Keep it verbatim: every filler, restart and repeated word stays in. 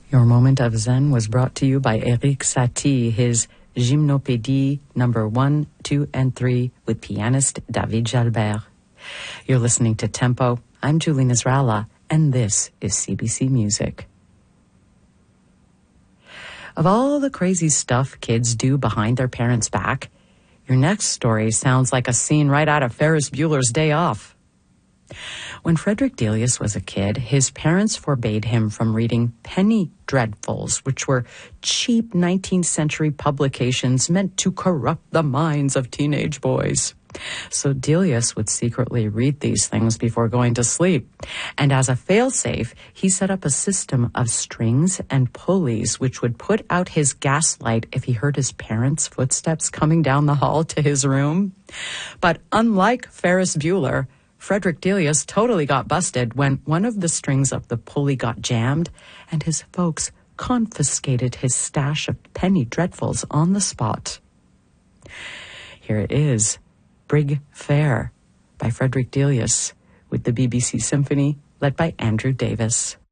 Your moment of Zen was brought to you by Eric Satie, his Gymnopédie number one, two, and three with pianist David Jalbert. You're listening to Tempo. I'm Julie Nasrallah, and this is C B C Music. Of all the crazy stuff kids do behind their parents' back, your next story sounds like a scene right out of Ferris Bueller's Day Off. When Frederick Delius was a kid, his parents forbade him from reading penny dreadfuls, which were cheap nineteenth century publications meant to corrupt the minds of teenage boys. So Delius would secretly read these things before going to sleep. And as a failsafe, he set up a system of strings and pulleys which would put out his gaslight if he heard his parents' footsteps coming down the hall to his room. But unlike Ferris Bueller, Frederick Delius totally got busted when one of the strings of the pulley got jammed, and his folks confiscated his stash of penny dreadfuls on the spot. Here it is, Brig Fair by Frederick Delius, with the B B C Symphony led by Andrew Davis.